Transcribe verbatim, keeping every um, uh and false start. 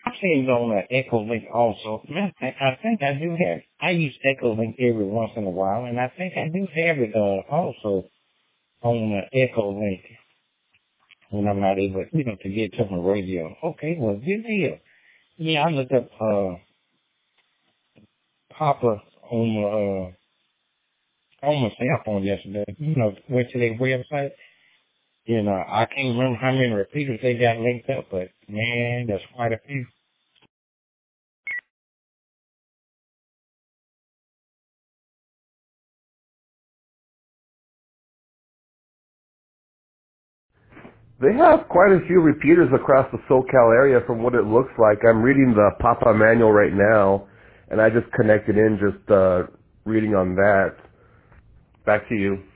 I've seen it on uh, Echolink also. Man, I I think I do have. I use Echolink every once in a while, and I think I do have it uh, also on uh, Echolink when I'm not able, you know, to get to my radio. Okay, well, good deal. Yeah, I looked up uh, Papa on my uh, on my cell phone yesterday. You know, went to their website. You know, I can't remember how many repeaters they got linked up, but man, there's quite a few. They have quite a few repeaters across the SoCal area from what it looks like. I'm reading the Papa manual right now, and I just connected in just uh, reading on that. Back to you.